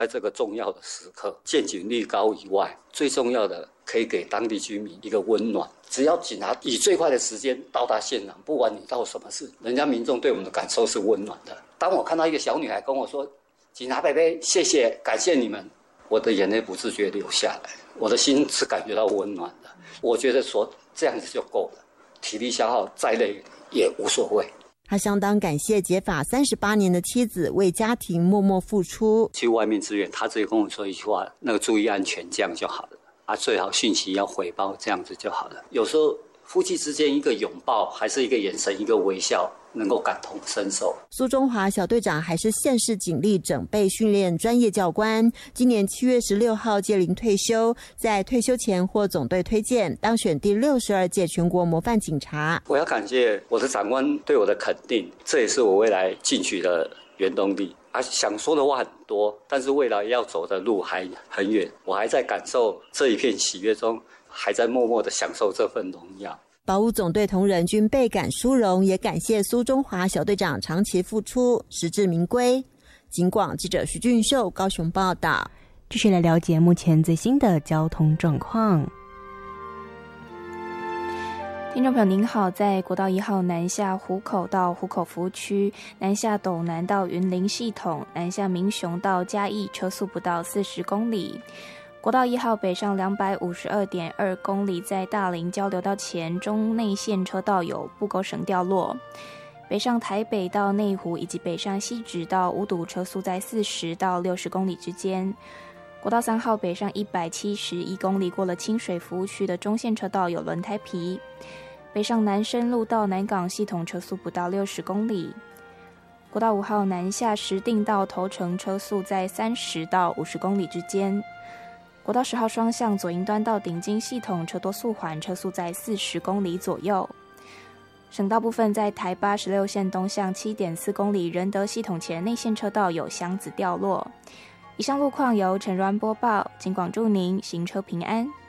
在这个重要的时刻，见警率高以外，最重要的可以给当地居民一个温暖。只要警察以最快的时间到达现场，不管你到什么事，人家民众对我们的感受是温暖的。当我看到一个小女孩跟我说：“警察伯伯，谢谢，感谢你们”，我的眼泪不自觉流下来，我的心是感觉到温暖的。我觉得说这样子就够了，体力消耗再累也无所谓。 他相当感谢结法38年的妻子为家庭默默付出。 去外面支援，他只跟我说一句话：那个注意安全，这样就好了。最好讯息要回报，这样子就好了。有时候夫妻之间一个拥抱，还是一个眼神，一个微笑，能够感同身受。 苏中华小队长还是县市警力整备训练专业教官，今年7月16号届龄退休，在退休前获总队推荐，当选第62届全国模范警察。 我要感谢我的长官对我的肯定，这也是我未来进取的原动力。想说的话很多，但是未来要走的路还很远，我还在感受这一片喜悦中，还在默默地享受这份荣耀。 保五总队同仁均倍感殊荣，也感谢苏中华小队长长期付出，实至名归。警广记者徐俊秀高雄报道。 继续来了解目前最新的交通状况。听众朋友您好，在国道1号南下湖口到湖口服务区，南下斗南到云林系统，南下民雄到嘉义，车速不到40公里。国道1号北上252.2公里，在大林交流道前中内线车道有布钩绳掉落。北上台北到内湖以及北上汐止到五堵，车速在40到60公里之间。国道3号北上171公里，过了清水服务区的中线车道有轮胎皮。北上南深路到南港系统，车速不到60公里。国道5号南下石碇到头城，车速在30到50公里之间。国道10号双向左营端到顶金系统，车多速缓，车速在40公里左右。省道部分，在台八16线东向7.4公里，仁德系统前内线车道有箱子掉落。以上路况由陈若安播报，警广祝您行车平安。